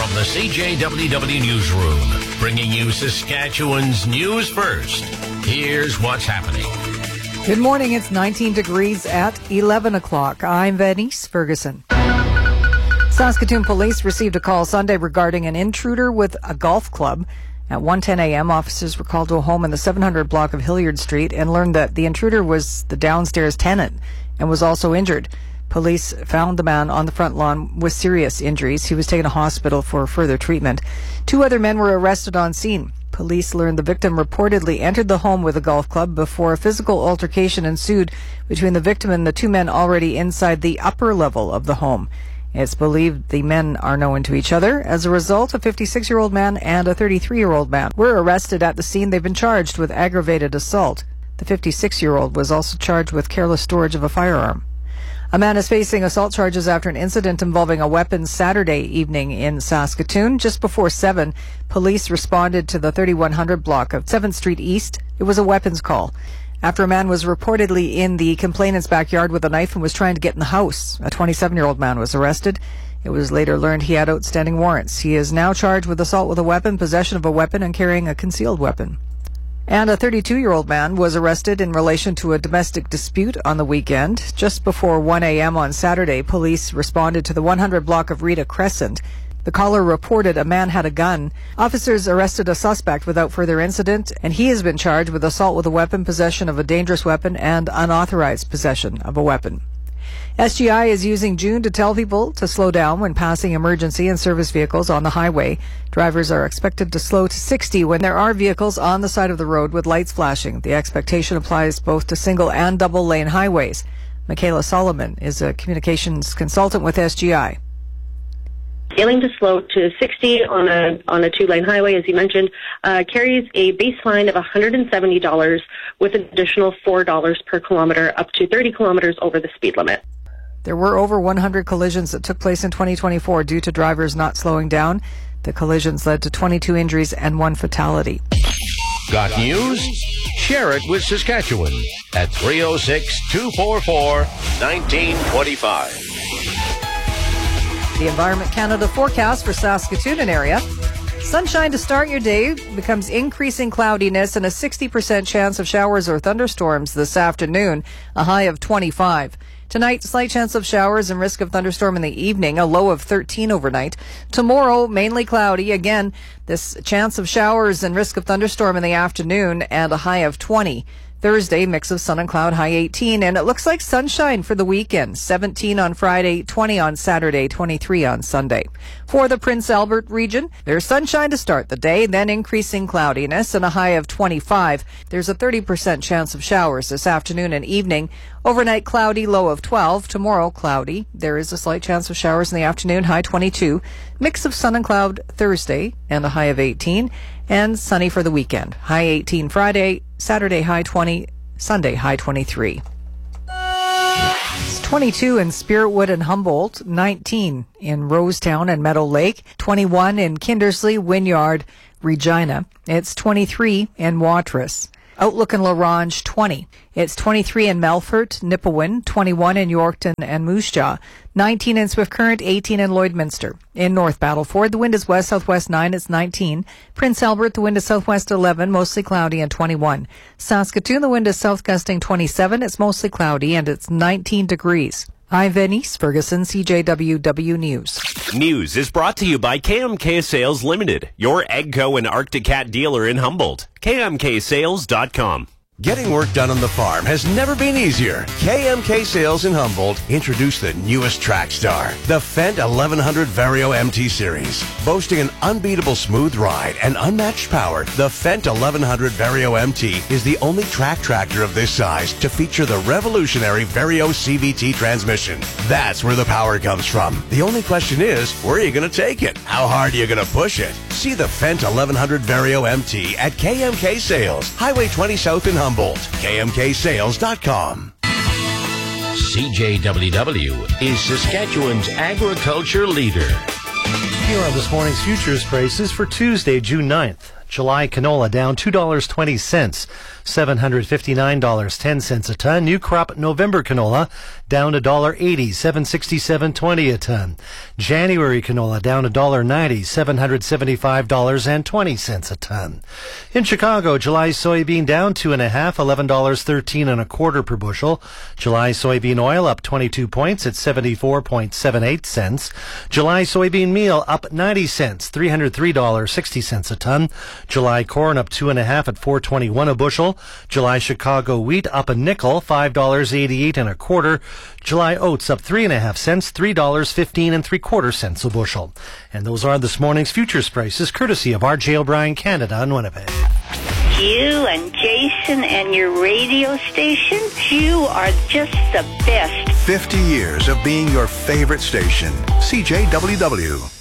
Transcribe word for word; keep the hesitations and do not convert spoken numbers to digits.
From the C J W W Newsroom, bringing you Saskatchewan's news first. Here's what's happening. Good morning. It's nineteen degrees at eleven o'clock. I'm Venice Ferguson. Saskatoon police received a call Sunday regarding an intruder with a golf club. At one ten a.m., officers were called to a home in the seven hundred block of Hilliard Street and learned that the intruder was the downstairs tenant and was also injured. Police found the man on the front lawn with serious injuries. He was taken to hospital for further treatment. Two other men were arrested on scene. Police learned the victim reportedly entered the home with a golf club before a physical altercation ensued between the victim and the two men already inside the upper level of the home. It's believed the men are known to each other. As a result, a fifty-six-year-old man and a thirty-three-year-old man were arrested at the scene. They've been charged with aggravated assault. The fifty-six-year-old was also charged with careless storage of a firearm. A man is facing assault charges after an incident involving a weapon Saturday evening in Saskatoon. Just before seven, police responded to the thirty-one hundred block of seventh Street East. It was a weapons call after a man was reportedly in the complainant's backyard with a knife and was trying to get in the house. A twenty-seven-year-old man was arrested. It was later learned he had outstanding warrants. He is now charged with assault with a weapon, possession of a weapon, and carrying a concealed weapon. And a thirty-two-year-old man was arrested in relation to a domestic dispute on the weekend. Just before one a.m. on Saturday, police responded to the one hundred block of Rita Crescent. The caller reported a man had a gun. Officers arrested a suspect without further incident, and he has been charged with assault with a weapon, possession of a dangerous weapon, and unauthorized possession of a weapon. S G I is using June to tell people to slow down when passing emergency and service vehicles on the highway. Drivers are expected to slow to sixty when there are vehicles on the side of the road with lights flashing. The expectation applies both to single and double lane highways. Michaela Solomon is a communications consultant with S G I. Failing to slow to sixty on a on a two-lane highway, as you mentioned, uh, carries a baseline of one hundred seventy dollars with an additional four dollars per kilometer up to thirty kilometers over the speed limit. There were over one hundred collisions that took place in twenty twenty-four due to drivers not slowing down. The collisions led to twenty-two injuries and one fatality. Got news? Share it with Saskatchewan at three oh six, two four four, one nine two five. The Environment Canada forecast for Saskatoon and area. Sunshine to start your day becomes increasing cloudiness and a sixty percent chance of showers or thunderstorms this afternoon, a high of twenty-five. Tonight, slight chance of showers and risk of thunderstorm in the evening, a low of thirteen overnight. Tomorrow, mainly cloudy. Again, this chance of showers and risk of thunderstorm in the afternoon and a high of twenty. Thursday, mix of sun and cloud, high eighteen, and it looks like sunshine for the weekend. seventeen on Friday, twenty on Saturday, twenty-three on Sunday. For the Prince Albert region, there's sunshine to start the day, then increasing cloudiness and a high of twenty-five. There's a thirty percent chance of showers this afternoon and evening. Overnight cloudy, low of twelve. Tomorrow cloudy. There is a slight chance of showers in the afternoon, high twenty-two. Mix of sun and cloud Thursday and a high of eighteen. And sunny for the weekend. High eighteen Friday, Saturday high twenty, Sunday high twenty-three. It's twenty-two in Spiritwood and Humboldt, nineteen in Rosetown and Meadow Lake, twenty-one in Kindersley, Wynyard, Regina. It's twenty-three in Watrous. Outlook and La Ronge, twenty. It's twenty-three in Melfort, Nipawin, twenty-one in Yorkton and Moose Jaw, nineteen in Swift Current, eighteen in Lloydminster. In North Battleford, the wind is west-southwest nine, it's nineteen. Prince Albert, the wind is southwest eleven, mostly cloudy and twenty-one. Saskatoon, the wind is south-gusting twenty-seven, it's mostly cloudy and it's nineteen degrees. I'm Venice Ferguson, C J W W News. News is brought to you by K M K Sales Limited, your Egco and Arctic Cat dealer in Humboldt. K M K sales dot com. Getting work done on the farm has never been easier. K M K Sales in Humboldt introduced the newest track star, the Fendt eleven hundred Vario M T Series. Boasting an unbeatable smooth ride and unmatched power, the Fendt eleven hundred Vario M T is the only track tractor of this size to feature the revolutionary Vario C V T transmission. That's where the power comes from. The only question is, where are you going to take it? How hard are you going to push it? See the Fendt eleven hundred Vario M T at K M K Sales, Highway twenty South in Humboldt. K M K sales dot com. C J W W is Saskatchewan's agriculture leader. Here are this morning's futures prices for Tuesday, June ninth. July canola down two dollars and twenty cents, seven hundred fifty-nine dollars and ten cents a ton. New crop November canola down one dollar eighty, seven sixty-seven twenty a ton. January canola down one dollar ninety, seven hundred seventy-five dollars and twenty cents a ton. In Chicago, July soybean down two and a half, eleven dollars thirteen and a quarter per bushel. July soybean oil up twenty-two points at seventy-four point seven eight cents. July soybean meal up ninety cents, three hundred three dollars and sixty cents a ton. July corn up two and a half at four twenty-one a bushel. July Chicago wheat up a nickel, five dollars and eighty-eight and a quarter. July oats up three and a half cents, three dollars fifteen and three quarter cents a bushel. And those are this morning's futures prices, courtesy of R J O'Brien Canada in Winnipeg. You and Jason and your radio station, you are just the best. fifty years of being your favorite station. C J W W.